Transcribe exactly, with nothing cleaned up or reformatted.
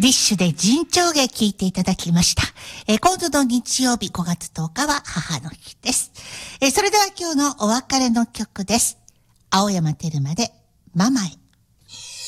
ディッシュで人長芸聞いていただきました。えー、今度の日曜日ごがつとおかは母の日です。えー、それでは今日のお別れの曲です。青山テルマでママへ。